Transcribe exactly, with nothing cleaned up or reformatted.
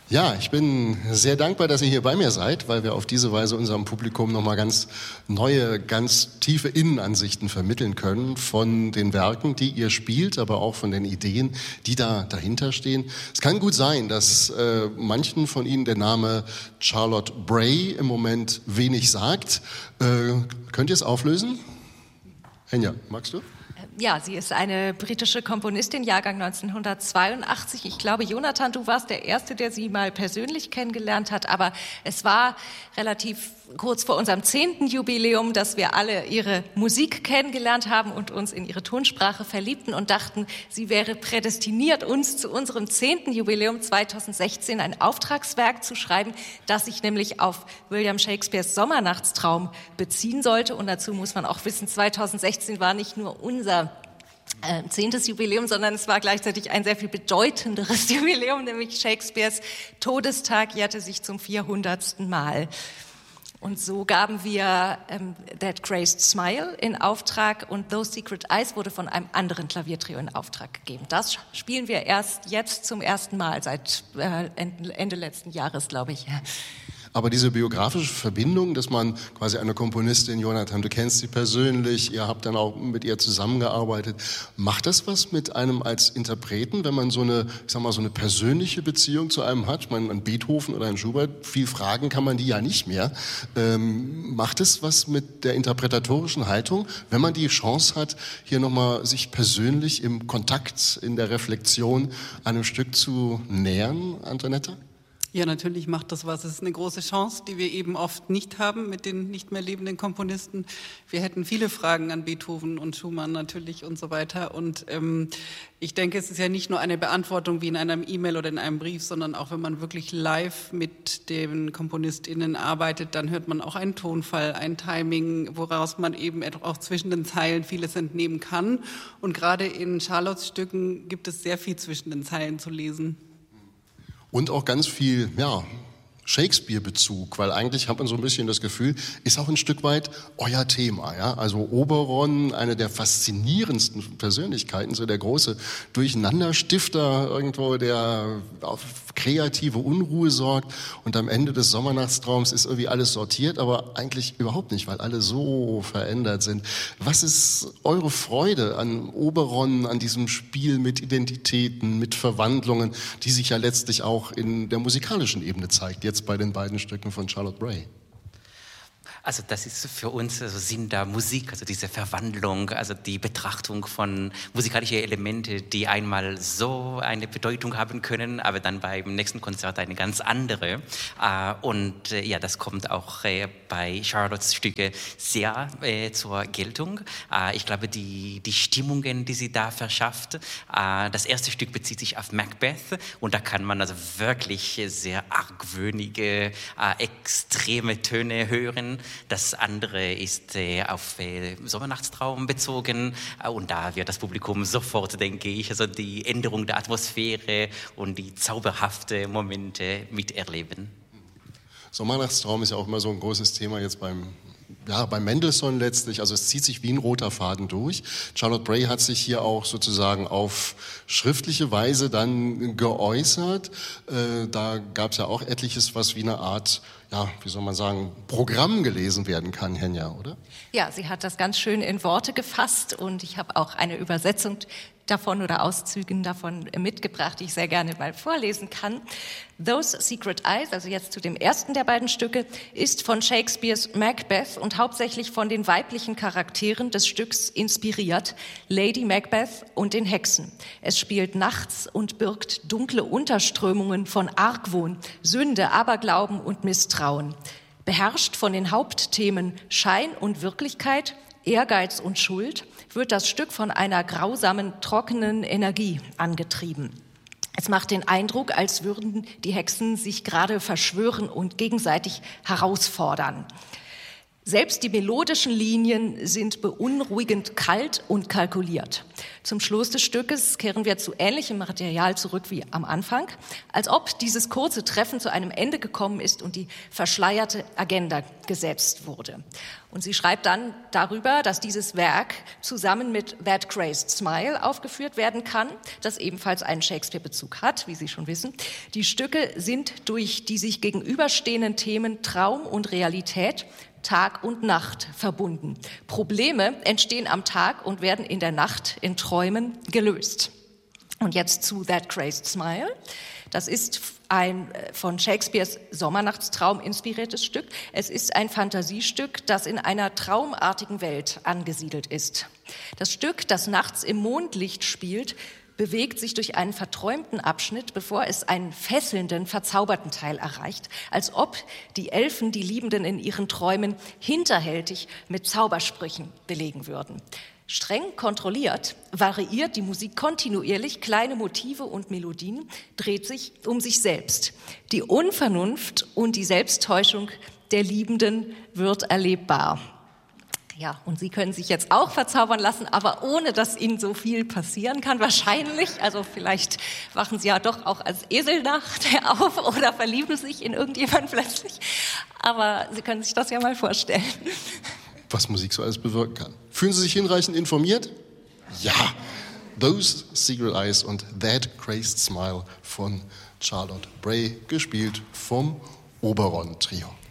Ja, ich bin sehr dankbar, dass ihr hier bei mir seid, weil wir auf diese Weise unserem Publikum nochmal ganz neue, ganz tiefe Innenansichten vermitteln können von den Werken, die ihr spielt, aber auch von den Ideen, die da dahinter stehen. Es kann gut sein, dass äh, manchen von Ihnen der Name Charlotte Bray im Moment wenig sagt. Äh, könnt ihr es auflösen? Henja, magst du? Ja, sie ist eine britische Komponistin, Jahrgang neunzehnhundertzweiundachtzig. Ich glaube, Jonathan, du warst der Erste, der sie mal persönlich kennengelernt hat, aber es war relativ kurz vor unserem zehnten Jubiläum, dass wir alle ihre Musik kennengelernt haben und uns in ihre Tonsprache verliebten und dachten, sie wäre prädestiniert, uns zu unserem zehnten Jubiläum zweitausendsechzehn ein Auftragswerk zu schreiben, das sich nämlich auf William Shakespeares Sommernachtstraum beziehen sollte. Und dazu muss man auch wissen, zweitausendsechzehn war nicht nur unser Äh, zehntes Jubiläum, sondern es war gleichzeitig ein sehr viel bedeutenderes Jubiläum, nämlich Shakespeares Todestag jährte sich zum vierhundertsten Mal. Und so gaben wir ähm, That Graced Smile in Auftrag und Those Secret Eyes wurde von einem anderen Klaviertrio in Auftrag gegeben. Das spielen wir erst jetzt zum ersten Mal, seit äh, Ende, Ende letzten Jahres, glaube ich. Aber diese biografische Verbindung, dass man quasi eine Komponistin, Jonathan, du kennst sie persönlich, ihr habt dann auch mit ihr zusammengearbeitet, macht das was mit einem als Interpreten, wenn man so eine, ich sag mal, so eine persönliche Beziehung zu einem hat? Ich meine, an Beethoven oder an Schubert, viel fragen kann man die ja nicht mehr. Ähm, macht es was mit der interpretatorischen Haltung, wenn man die Chance hat, hier nochmal sich persönlich im Kontakt, in der Reflexion einem Stück zu nähern, Antoinette? Ja, natürlich macht das was. Es ist eine große Chance, die wir eben oft nicht haben mit den nicht mehr lebenden Komponisten. Wir hätten viele Fragen an Beethoven und Schumann natürlich und so weiter. Und ähm, ich denke, es ist ja nicht nur eine Beantwortung wie in einem E-Mail oder in einem Brief, sondern auch wenn man wirklich live mit den KomponistInnen arbeitet, dann hört man auch einen Tonfall, ein Timing, woraus man eben auch zwischen den Zeilen vieles entnehmen kann. Und gerade in Charlottes Stücken gibt es sehr viel zwischen den Zeilen zu lesen. Und auch ganz viel, ja, Shakespeare-Bezug, weil eigentlich hat man so ein bisschen das Gefühl, ist auch ein Stück weit euer Thema, ja. Also Oberon, eine der faszinierendsten Persönlichkeiten, so der große Durcheinanderstifter irgendwo, der auf kreative Unruhe sorgt und am Ende des Sommernachtstraums ist irgendwie alles sortiert, aber eigentlich überhaupt nicht, weil alle so verändert sind. Was ist eure Freude an Oberon, an diesem Spiel mit Identitäten, mit Verwandlungen, die sich ja letztlich auch in der musikalischen Ebene zeigt, jetzt bei den beiden Stücken von Charlotte Bray? Also das ist für uns also Sinn der Musik, also diese Verwandlung, also die Betrachtung von musikalischen Elementen, die einmal so eine Bedeutung haben können, aber dann beim nächsten Konzert eine ganz andere. Und ja, das kommt auch bei Charlottes Stücke sehr zur Geltung. Ich glaube, die, die Stimmungen, die sie da verschafft, das erste Stück bezieht sich auf Macbeth und da kann man also wirklich sehr argwöhnige, extreme Töne hören. Das andere ist äh, auf äh, Sommernachtstraum bezogen äh, und da wird das Publikum sofort, denke ich, also die Änderung der Atmosphäre und die zauberhaften Momente miterleben. Sommernachtstraum ist ja auch immer so ein großes Thema jetzt beim Ja, bei Mendelssohn letztlich, also es zieht sich wie ein roter Faden durch. Charlotte Bray hat sich hier auch sozusagen auf schriftliche Weise dann geäußert. Äh, da gab es ja auch etliches, was wie eine Art, ja, wie soll man sagen, Programm gelesen werden kann, Henja, oder? Ja, sie hat das ganz schön in Worte gefasst und ich habe auch eine Übersetzung davon oder Auszügen davon mitgebracht, die ich sehr gerne mal vorlesen kann. Those Secret Eyes, also jetzt zu dem ersten der beiden Stücke, ist von Shakespeares Macbeth und hauptsächlich von den weiblichen Charakteren des Stücks inspiriert, Lady Macbeth und den Hexen. Es spielt nachts und birgt dunkle Unterströmungen von Argwohn, Sünde, Aberglauben und Misstrauen. Beherrscht von den Hauptthemen Schein und Wirklichkeit, Ehrgeiz und Schuld, wird das Stück von einer grausamen, trockenen Energie angetrieben. Es macht den Eindruck, als würden die Hexen sich gerade verschwören und gegenseitig herausfordern. Selbst die melodischen Linien sind beunruhigend kalt und kalkuliert. Zum Schluss des Stückes kehren wir zu ähnlichem Material zurück wie am Anfang, als ob dieses kurze Treffen zu einem Ende gekommen ist und die verschleierte Agenda gesetzt wurde. Und sie schreibt dann darüber, dass dieses Werk zusammen mit That Crazed Smile aufgeführt werden kann, das ebenfalls einen Shakespeare-Bezug hat, wie Sie schon wissen. Die Stücke sind durch die sich gegenüberstehenden Themen Traum und Realität, Tag und Nacht verbunden. Probleme entstehen am Tag und werden in der Nacht in Träumen gelöst. Und jetzt zu That Crazed Smile. Das ist ein von Shakespeares Sommernachtstraum inspiriertes Stück. Es ist ein Fantasiestück, das in einer traumartigen Welt angesiedelt ist. Das Stück, das nachts im Mondlicht spielt, bewegt sich durch einen verträumten Abschnitt, bevor es einen fesselnden, verzauberten Teil erreicht, als ob die Elfen die Liebenden in ihren Träumen hinterhältig mit Zaubersprüchen belegen würden. Streng kontrolliert variiert die Musik kontinuierlich, kleine Motive und Melodien, dreht sich um sich selbst. Die Unvernunft und die Selbsttäuschung der Liebenden wird erlebbar. Ja, und Sie können sich jetzt auch verzaubern lassen, aber ohne, dass Ihnen so viel passieren kann, wahrscheinlich. Also vielleicht wachen Sie ja doch auch als Eselnacht auf oder verlieben sich in irgendjemanden plötzlich. Aber Sie können sich das ja mal vorstellen. Was Musik so alles bewirken kann. Fühlen Sie sich hinreichend informiert? Ja. Those Secret Eyes und That Crazed Smile von Charlotte Bray, gespielt vom Oberon Trio.